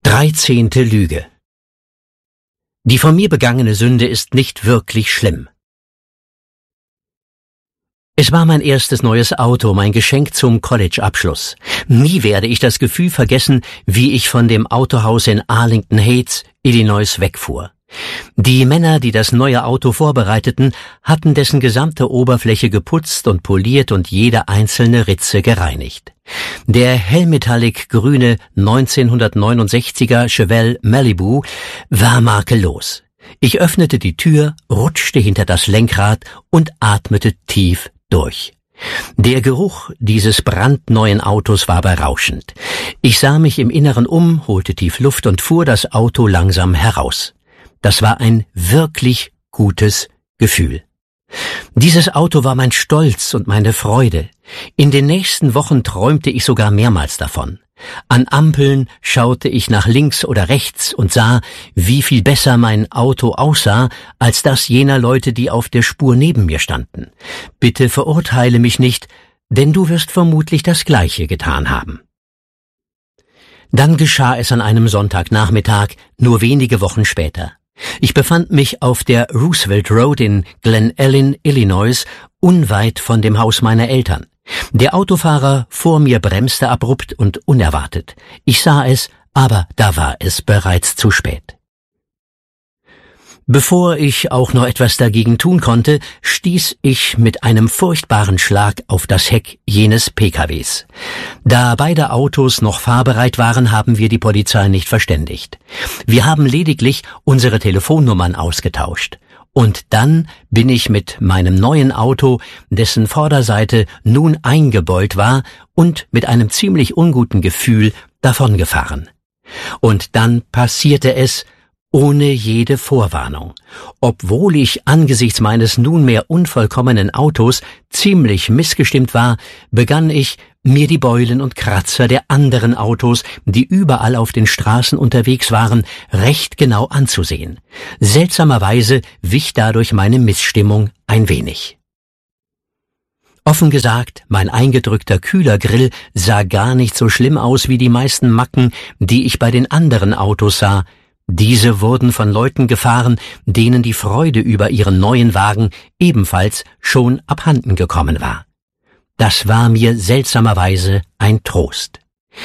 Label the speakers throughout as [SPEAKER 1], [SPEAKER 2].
[SPEAKER 1] 13. Lüge. Die von mir begangene Sünde ist nicht wirklich schlimm. Es war mein erstes neues Auto, mein Geschenk zum College-Abschluss. Nie werde ich das Gefühl vergessen, wie ich von dem Autohaus in Arlington Heights, Illinois, wegfuhr. Die Männer, die das neue Auto vorbereiteten, hatten dessen gesamte Oberfläche geputzt und poliert und jede einzelne Ritze gereinigt. Der hellmetallic grüne 1969er Chevelle Malibu war makellos. Ich öffnete die Tür, rutschte hinter das Lenkrad und atmete tief durch. Der Geruch dieses brandneuen Autos war berauschend. Ich sah mich im Inneren um, holte tief Luft und fuhr das Auto langsam heraus. Das war ein wirklich gutes Gefühl. Dieses Auto war mein Stolz und meine Freude. In den nächsten Wochen träumte ich sogar mehrmals davon. An Ampeln schaute ich nach links oder rechts und sah, wie viel besser mein Auto aussah, als das jener Leute, die auf der Spur neben mir standen. Bitte verurteile mich nicht, denn du wirst vermutlich das Gleiche getan haben. Dann geschah es an einem Sonntagnachmittag, nur wenige Wochen später. Ich befand mich auf der Roosevelt Road in Glen Ellyn, Illinois, unweit von dem Haus meiner Eltern. Der Autofahrer vor mir bremste abrupt und unerwartet. Ich sah es, aber da war es bereits zu spät. Bevor ich auch noch etwas dagegen tun konnte, stieß ich mit einem furchtbaren Schlag auf das Heck jenes PKWs. Da beide Autos noch fahrbereit waren, haben wir die Polizei nicht verständigt. Wir haben lediglich unsere Telefonnummern ausgetauscht. Und dann bin ich mit meinem neuen Auto, dessen Vorderseite nun eingebeult war, und mit einem ziemlich unguten Gefühl davongefahren. Und dann passierte es, ohne jede Vorwarnung. Obwohl ich angesichts meines nunmehr unvollkommenen Autos ziemlich missgestimmt war, begann ich, mir die Beulen und Kratzer der anderen Autos, die überall auf den Straßen unterwegs waren, recht genau anzusehen. Seltsamerweise wich dadurch meine Missstimmung ein wenig. Offen gesagt, mein eingedrückter Kühlergrill sah gar nicht so schlimm aus wie die meisten Macken, die ich bei den anderen Autos sah. Diese wurden von Leuten gefahren, denen die Freude über ihren neuen Wagen ebenfalls schon abhanden gekommen war. Das war mir seltsamerweise ein Trost.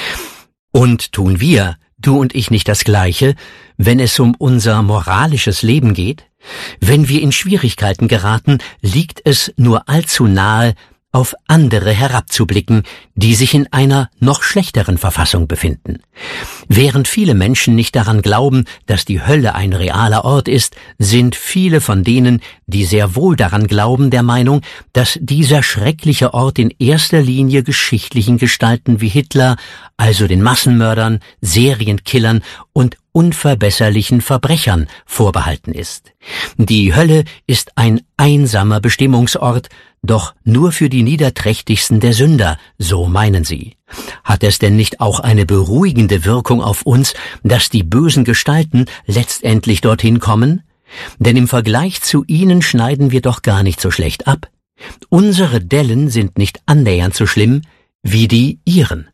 [SPEAKER 1] Und tun wir, du und ich, nicht das Gleiche, wenn es um unser moralisches Leben geht? Wenn wir in Schwierigkeiten geraten, liegt es nur allzu nahe, auf andere herabzublicken, die sich in einer noch schlechteren Verfassung befinden. Während viele Menschen nicht daran glauben, dass die Hölle ein realer Ort ist, sind viele von denen, die sehr wohl daran glauben, der Meinung, dass dieser schreckliche Ort in erster Linie geschichtlichen Gestalten wie Hitler, also den Massenmördern, Serienkillern und unverbesserlichen Verbrechern vorbehalten ist. Die Hölle ist ein einsamer Bestimmungsort, doch nur für die niederträchtigsten der Sünder, so meinen sie. Hat es denn nicht auch eine beruhigende Wirkung auf uns, dass die bösen Gestalten letztendlich dorthin kommen? Denn im Vergleich zu ihnen schneiden wir doch gar nicht so schlecht ab. Unsere Dellen sind nicht annähernd so schlimm wie die ihren.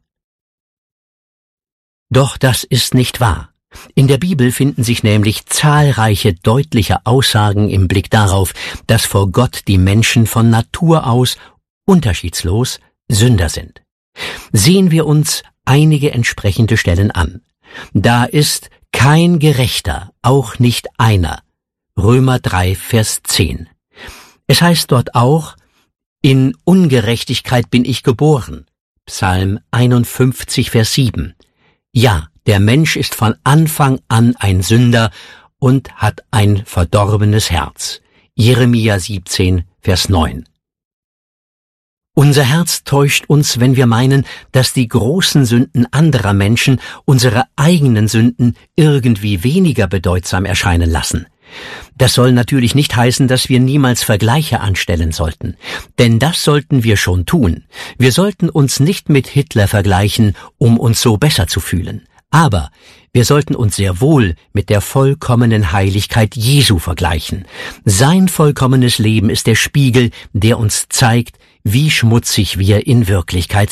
[SPEAKER 1] Doch das ist nicht wahr. In der Bibel finden sich nämlich zahlreiche deutliche Aussagen im Blick darauf, dass vor Gott die Menschen von Natur aus unterschiedslos Sünder sind. Sehen wir uns einige entsprechende Stellen an. Da ist kein Gerechter, auch nicht einer. Römer 3, Vers 10. Es heißt dort auch, in Ungerechtigkeit bin ich geboren. Psalm 51, Vers 7. Ja, der Mensch ist von Anfang an ein Sünder und hat ein verdorbenes Herz. Jeremia 17, Vers 9. Unser Herz täuscht uns, wenn wir meinen, dass die großen Sünden anderer Menschen unsere eigenen Sünden irgendwie weniger bedeutsam erscheinen lassen. Das soll natürlich nicht heißen, dass wir niemals Vergleiche anstellen sollten, denn das sollten wir schon tun. Wir sollten uns nicht mit Hitler vergleichen, um uns so besser zu fühlen. Aber wir sollten uns sehr wohl mit der vollkommenen Heiligkeit Jesu vergleichen. Sein vollkommenes Leben ist der Spiegel, der uns zeigt, wie schmutzig wir in Wirklichkeit sind.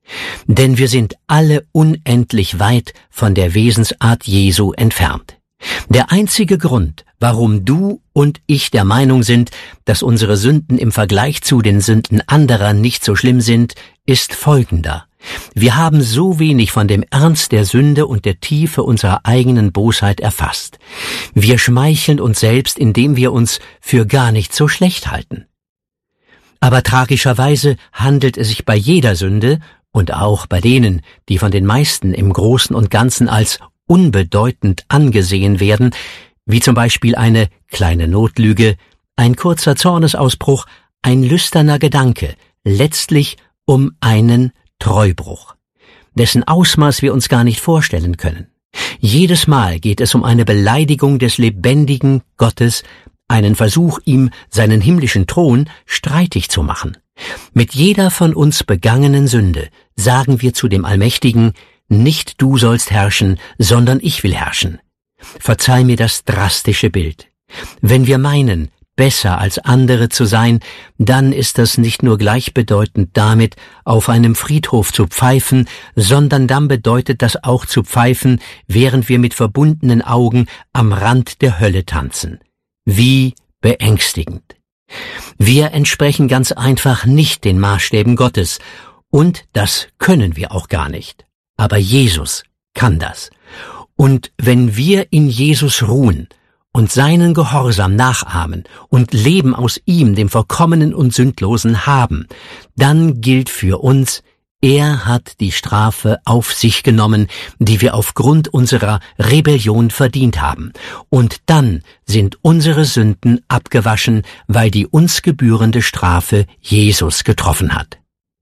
[SPEAKER 1] Denn wir sind alle unendlich weit von der Wesensart Jesu entfernt. Der einzige Grund, warum du und ich der Meinung sind, dass unsere Sünden im Vergleich zu den Sünden anderer nicht so schlimm sind, ist folgender. Wir haben so wenig von dem Ernst der Sünde und der Tiefe unserer eigenen Bosheit erfasst. Wir schmeicheln uns selbst, indem wir uns für gar nicht so schlecht halten. Aber tragischerweise handelt es sich bei jeder Sünde und auch bei denen, die von den meisten im Großen und Ganzen als unbedeutend angesehen werden, wie zum Beispiel eine kleine Notlüge, ein kurzer Zornesausbruch, ein lüsterner Gedanke, letztlich um einen Treubruch, dessen Ausmaß wir uns gar nicht vorstellen können. Jedes Mal geht es um eine Beleidigung des lebendigen Gottes, einen Versuch, ihm seinen himmlischen Thron streitig zu machen. Mit jeder von uns begangenen Sünde sagen wir zu dem Allmächtigen: Nicht du sollst herrschen, sondern ich will herrschen. Verzeih mir das drastische Bild. Wenn wir meinen, besser als andere zu sein, dann ist das nicht nur gleichbedeutend damit, auf einem Friedhof zu pfeifen, sondern dann bedeutet das auch zu pfeifen, während wir mit verbundenen Augen am Rand der Hölle tanzen. Wie beängstigend. Wir entsprechen ganz einfach nicht den Maßstäben Gottes, und das können wir auch gar nicht. Aber Jesus kann das. Und wenn wir in Jesus ruhen und seinen Gehorsam nachahmen und Leben aus ihm, dem Vollkommenen und Sündlosen, haben, dann gilt für uns: Er hat die Strafe auf sich genommen, die wir aufgrund unserer Rebellion verdient haben. Und dann sind unsere Sünden abgewaschen, weil die uns gebührende Strafe Jesus getroffen hat.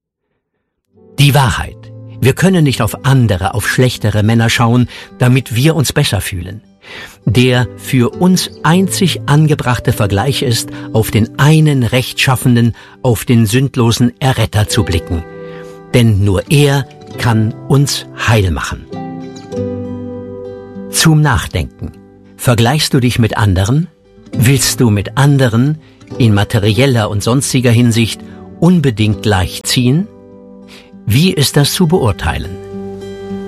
[SPEAKER 1] Die Wahrheit. Wir können nicht auf andere, auf schlechtere Männer schauen, damit wir uns besser fühlen. Der für uns einzig angebrachte Vergleich ist, auf den einen Rechtschaffenen, auf den sündlosen Erretter zu blicken. Denn nur er kann uns heil machen. Zum Nachdenken. Vergleichst du dich mit anderen? Willst du mit anderen in materieller und sonstiger Hinsicht unbedingt gleichziehen? Wie ist das zu beurteilen?